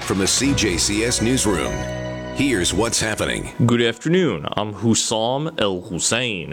from the CJCS Newsroom. Here's what's happening. Good afternoon. I'm Hussam El Hussein.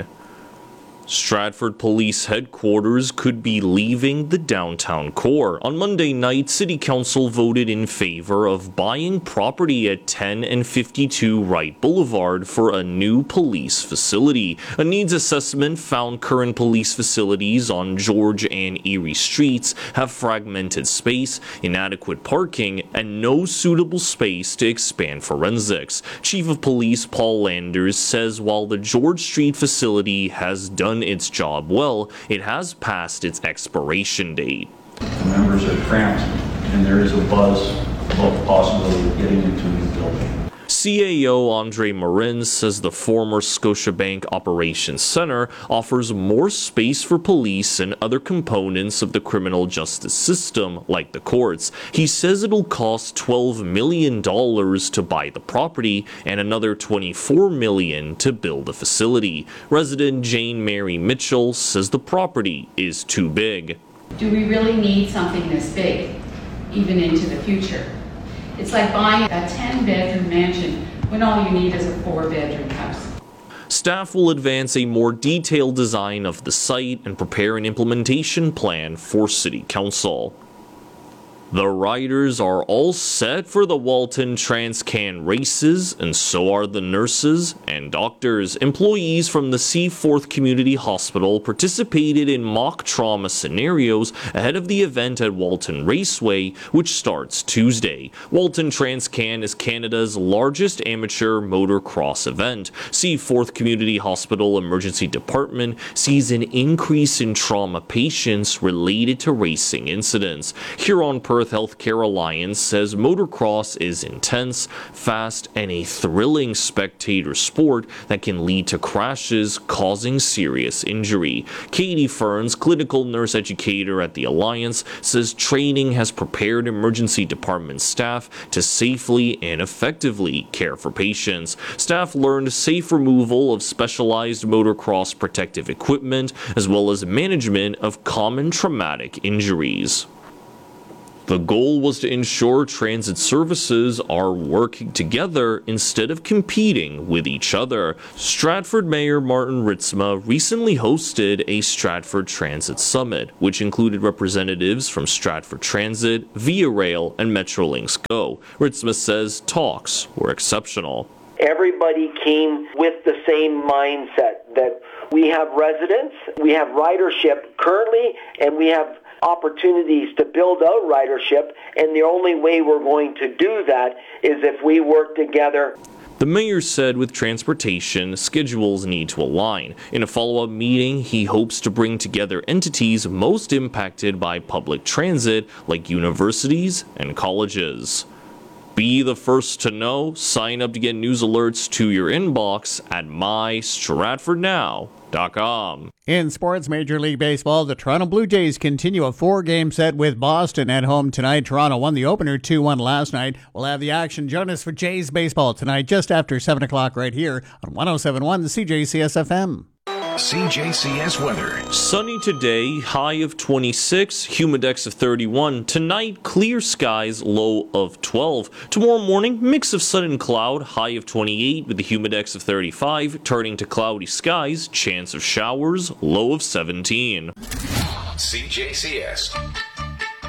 Stratford Police Headquarters could be leaving the downtown core. On Monday night, City Council voted in favor of buying property at 10 and 52 Wright Boulevard for a new police facility. A needs assessment found current police facilities on George and Erie Streets have fragmented space, inadequate parking, and no suitable space to expand forensics. Chief of Police Paul Landers says while the George Street facility has done its job well, it has passed its expiration date. The members are cramped, and there is a buzz about the possibility of getting into a new building. CAO Andre Marin says the former Scotiabank Operations Center offers more space for police and other components of the criminal justice system, like the courts. He says it'll cost $12 million to buy the property and another $24 million to build the facility. Resident Jane Mary Mitchell says the property is too big. Do we really need something this big, even into the future? It's like buying a 10-bedroom mansion when all you need is a 4-bedroom house. Staff will advance a more detailed design of the site and prepare an implementation plan for City Council. The riders are all set for the Walton Transcan races, and so are the nurses and doctors. Employees from the Seaforth Community Hospital participated in mock trauma scenarios ahead of the event at Walton Raceway, which starts Tuesday. Walton Transcan is Canada's largest amateur motocross event. Seaforth Community Hospital Emergency Department sees an increase in trauma patients related to racing incidents. Huron Perth Healthcare Alliance says motocross is intense, fast, and a thrilling spectator sport that can lead to crashes causing serious injury. Katie Ferns, clinical nurse educator at the Alliance, says training has prepared emergency department staff to safely and effectively care for patients. Staff learned safe removal of specialized motocross protective equipment as well as management of common traumatic injuries. The goal was to ensure transit services are working together instead of competing with each other. Stratford Mayor Martin Ritzma recently hosted a Stratford Transit Summit, which included representatives from Stratford Transit, Via Rail, and Metrolinx Go. Ritzma says talks were exceptional. Everybody came with the same mindset that we have residents, we have ridership currently, and we have opportunities to build out ridership, and the only way we're going to do that is if we work together. The mayor said with transportation, schedules need to align. In a follow-up meeting, he hopes to bring together entities most impacted by public transit, like universities and colleges. Be the first to know. Sign up to get news alerts to your inbox at mystratfordnow.com. In sports, Major League Baseball, the Toronto Blue Jays continue a 4-game set with Boston at home tonight. Toronto won the opener 2-1 last night. We'll have the action. Join us for Jays baseball tonight just after 7 o'clock right here on 107.1 the CJCS FM. CJCS weather. Sunny today, high of 26, humidex of 31. Tonight, clear skies, low of 12. Tomorrow morning, mix of sun and cloud, high of 28 with a humidex of 35. Turning to cloudy skies, chance of showers, low of 17. CJCS.